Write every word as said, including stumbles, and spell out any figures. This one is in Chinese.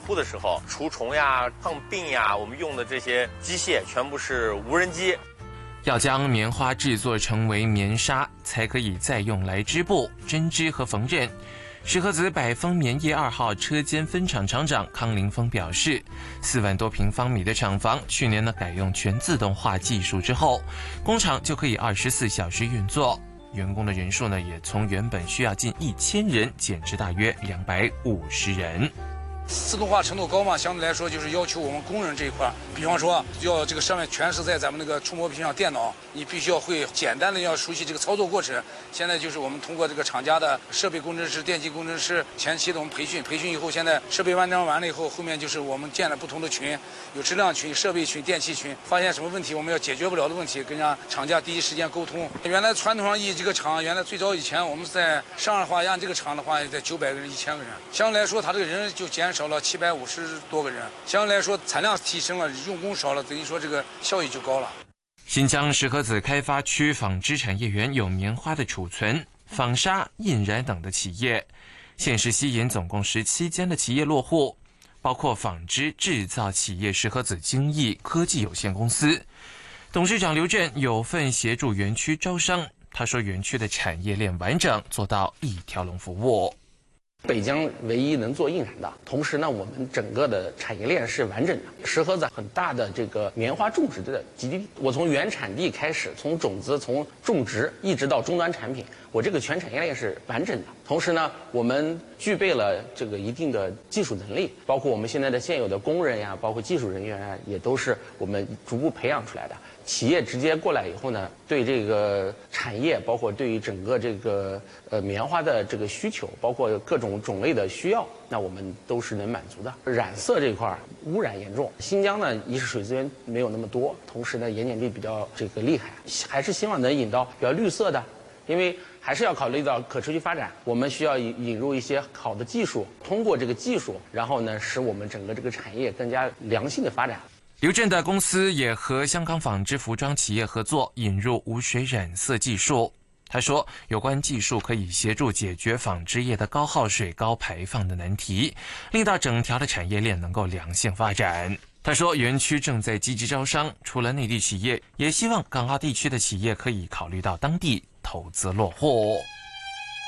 户的时候，除虫呀、抗病呀，我们用的这些机械全部是无人机。 要将棉花制作成为棉纱，才可以再用来织布、针织和缝纫。石河子百丰棉业二号车间分厂厂长康林峰表示，四万多平方米的厂房，去年呢改用全自动化技术之后，工厂就可以二十四小时运作，员工的人数呢也从原本需要近一千人减至大约两百五十人。 自动化程度高嘛，相对来说就是要求我们工人这一块，比方说要这个上面全是在咱们那个触摸屏上电脑，你必须要会简单的要熟悉这个操作过程。现在就是我们通过这个厂家的设备工程师、电机工程师前期的我们培训，培训以后，现在设备完成完了以后，后面就是我们建了不同的群，有质量群、设备群、电气群，发现什么问题我们要解决不了的问题，跟人家厂家第一时间沟通。原来传统上一这个厂，原来最早以前我们在上海话按这个厂的话，也在九百个人、一千个人，相对来说，它这个人就减少了七百五十多个人，相对来说产量提升了，用工少了，等于说这个效益就高了。 新疆石河子开发区纺织产业园有棉花的储存、纺纱、印染等的企业，现时吸引总共十七间的企业落户，包括纺织制造企业石河子精益科技有限公司。董事长刘震有份协助园区招商，他说园区的产业链完整，做到一条龙服务。 北疆唯一能做印染的，同时呢，我们整个的产业链是完整的。石河子很大的这个棉花种植的基地，我从原产地开始，从种子、从种植一直到终端产品，我这个全产业链是完整的。同时呢，我们具备了这个一定的技术能力，包括我们现在的现有的工人呀，包括技术人员啊，也都是我们逐步培养出来的。企业直接过来以后呢，对这个产业，包括对于整个这个呃棉花的这个需求，包括各种种类的需要，那我们都是能满足的。染色这一块污染严重，新疆呢一是水资源没有那么多，同时呢盐碱地比较这个厉害，还是希望能引到比较绿色的，因为还是要考虑到可持续发展，我们需要引引入一些好的技术，通过这个技术，然后呢使我们整个这个产业更加良性的发展。 刘震的公司也和香港纺织服装企业合作，引入无水染色技术。他说，有关技术可以协助解决纺织业的高耗水、高排放的难题，令到整条的产业链能够良性发展。他说，园区正在积极招商，除了内地企业，也希望港澳地区的企业可以考虑到当地投资落户。